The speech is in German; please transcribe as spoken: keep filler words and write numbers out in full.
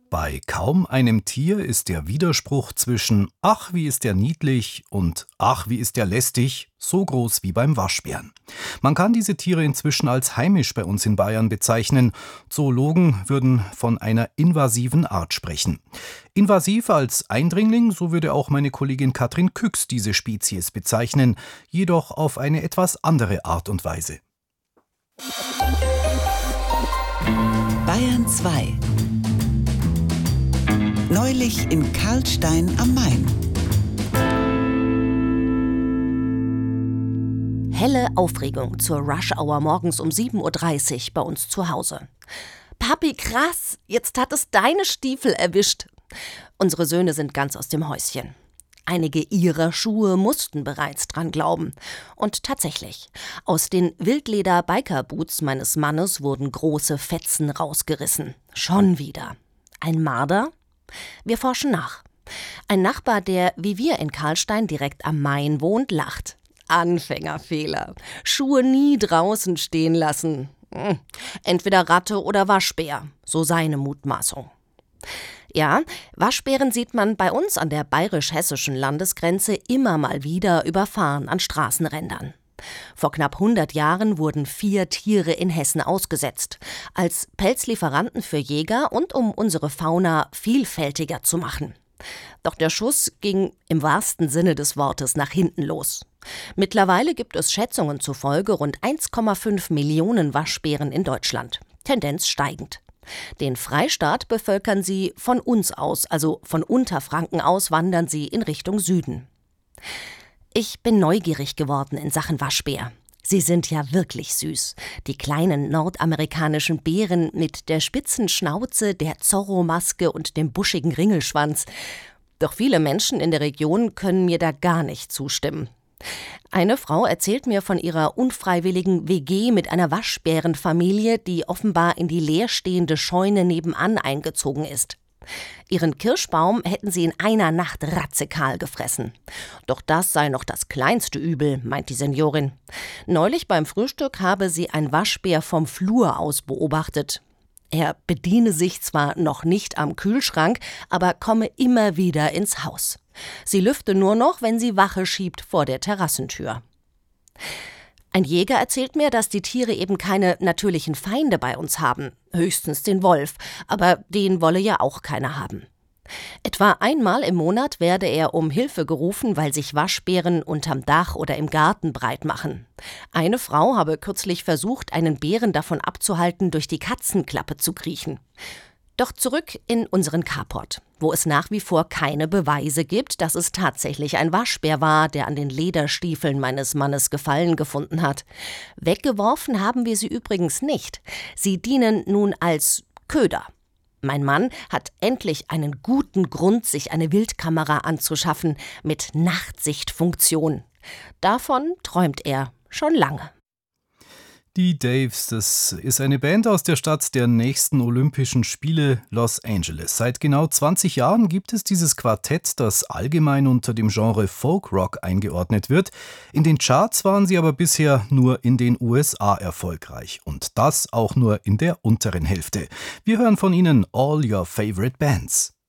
Bei kaum einem Tier ist der Widerspruch zwischen »Ach, wie ist der niedlich« und »Ach, wie ist der lästig« so groß wie beim Waschbären. Man kann diese Tiere inzwischen als heimisch bei uns in Bayern bezeichnen. Zoologen würden von einer invasiven Art sprechen. Invasiv als Eindringling, so würde auch meine Kollegin Katrin Küchs diese Spezies bezeichnen, jedoch auf eine etwas andere Art und Weise. Bayern zwei. Neulich in Karlstein am Main. Helle Aufregung zur Rush-Hour morgens um sieben Uhr dreißig bei uns zu Hause. Papi, krass, jetzt hat es deine Stiefel erwischt. Unsere Söhne sind ganz aus dem Häuschen. Einige ihrer Schuhe mussten bereits dran glauben. Und tatsächlich, aus den Wildleder-Biker-Boots meines Mannes wurden große Fetzen rausgerissen. Schon wieder. Ein Marder? Wir forschen nach. Ein Nachbar, der wie wir in Karlstein direkt am Main wohnt, lacht. Anfängerfehler. Schuhe nie draußen stehen lassen. Hm. Entweder Ratte oder Waschbär. So seine Mutmaßung. Ja, Waschbären sieht man bei uns an der bayerisch-hessischen Landesgrenze immer mal wieder überfahren an Straßenrändern. Vor knapp hundert Jahren wurden vier Tiere in Hessen ausgesetzt, als Pelzlieferanten für Jäger und um unsere Fauna vielfältiger zu machen. Doch der Schuss ging im wahrsten Sinne des Wortes nach hinten los. Mittlerweile gibt es Schätzungen zufolge rund eins Komma fünf Millionen Waschbären in Deutschland, Tendenz steigend. Den Freistaat bevölkern sie von uns aus, also von Unterfranken aus wandern sie in Richtung Süden. Ich bin neugierig geworden in Sachen Waschbär. Sie sind ja wirklich süß. Die kleinen nordamerikanischen Bären mit der spitzen Schnauze, der Zorro-Maske und dem buschigen Ringelschwanz. Doch viele Menschen in der Region können mir da gar nicht zustimmen. Eine Frau erzählt mir von ihrer unfreiwilligen W G mit einer Waschbärenfamilie, die offenbar in die leerstehende Scheune nebenan eingezogen ist. Ihren Kirschbaum hätten sie in einer Nacht ratzekahl gefressen. Doch das sei noch das kleinste Übel, meint die Seniorin. Neulich beim Frühstück habe sie ein Waschbär vom Flur aus beobachtet. Er bediene sich zwar noch nicht am Kühlschrank, aber komme immer wieder ins Haus. Sie lüfte nur noch, wenn sie Wache schiebt vor der Terrassentür. Ein Jäger erzählt mir, dass die Tiere eben keine natürlichen Feinde bei uns haben, höchstens den Wolf, aber den wolle ja auch keiner haben. Etwa einmal im Monat werde er um Hilfe gerufen, weil sich Waschbären unterm Dach oder im Garten breit machen. Eine Frau habe kürzlich versucht, einen Bären davon abzuhalten, durch die Katzenklappe zu kriechen. Doch zurück in unseren Carport, wo es nach wie vor keine Beweise gibt, dass es tatsächlich ein Waschbär war, der an den Lederstiefeln meines Mannes Gefallen gefunden hat. Weggeworfen haben wir sie übrigens nicht. Sie dienen nun als Köder. Mein Mann hat endlich einen guten Grund, sich eine Wildkamera anzuschaffen mit Nachtsichtfunktion. Davon träumt er schon lange. Die Daves, das ist eine Band aus der Stadt der nächsten Olympischen Spiele, Los Angeles. Seit genau zwanzig Jahren gibt es dieses Quartett, das allgemein unter dem Genre Folk-Rock eingeordnet wird. In den Charts waren sie aber bisher nur in den U S A erfolgreich. Und das auch nur in der unteren Hälfte. Wir hören von ihnen All Your Favorite Bands.